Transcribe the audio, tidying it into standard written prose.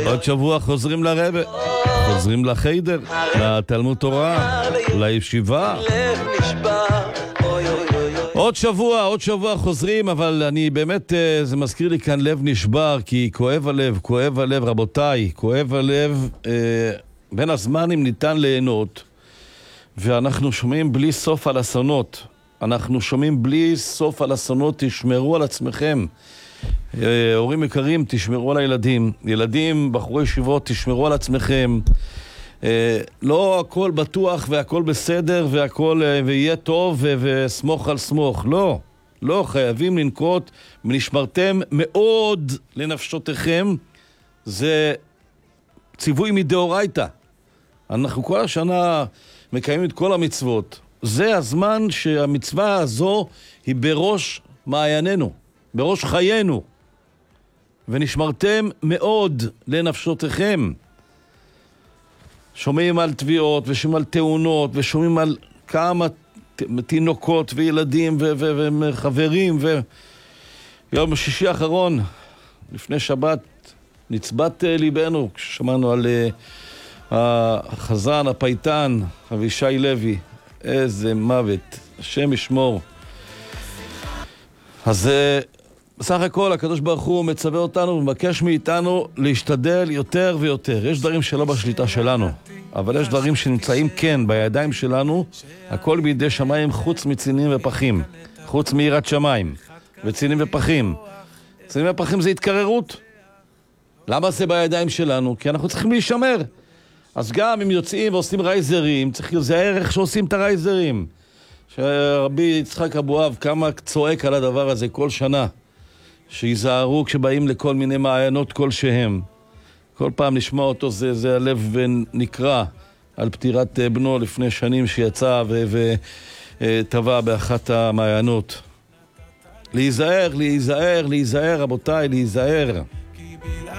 עוד שבוע חוזרים לרבא, חוזרים לחיידר, לתלמוד תורה, לישיבה. עוד שבוע חוזרים, אבל אני באמת, זה מזכיר לי כאן לב נשבר, כי כואב הלב, רבותיי, כואב הלב. בין הזמנים ניתן ליהנות, ואנחנו שומעים בלי סוף על אסונות. תשמרו על עצמכם. הורים יקרים, תשמרו על הילדים. ילדים, בחורי ישיבות, תשמרו על עצמכם. לא הכל בטוח והכל בסדר והכל ויהיה טוב וסמוך על סמוך. לא, חייבים לנקוט, ונשמרתם מאוד לנפשותיכם. זה ציווי מדאורייתא. אנחנו כל השנה מקיימים את כל המצוות. זה הזמן שהמצווה הזו היא בראש מעיינינו, בראש חיינו. ונשמרתם מאוד לנפשותיכם. שומעים על תביעות ושומעים על תאונות ושומעים על כמה תינוקות וילדים וחברים. יום שישי האחרון, לפני שבת, נצבת ליבנו כששמענו על החזן, הפייטן, אבישי לוי. איזה מוות, השם ישמור. אז בסך הכל הקדוש ברוך הוא מצווה אותנו ומבקש מאיתנו להשתדל יותר ויותר. יש דברים שלא בשליטה שלנו, אבל יש דברים שנמצאים כן בידיים שלנו. הכל בידי שמיים חוץ מצינים ופחים, חוץ מיראת שמיים וצינים ופחים. צינים ופחים זה התקררות. למה זה בידיים שלנו? כי אנחנו צריכים להישמר. אז גם אם יוצאים ועושים רייזרים, זה הערך שעושים את הרייזרים. שרבי יצחק אבואב כמה צועק על הדבר הזה כל שנה. שיזהרו כשבאים לכל מיני מעיינות כלשהם. כל פעם לשמוע אותו זה הלב נקרא על פטירת בנו לפני שנים שיצא וטבע באחת המעיינות. להיזהר רבותיי, להיזהר.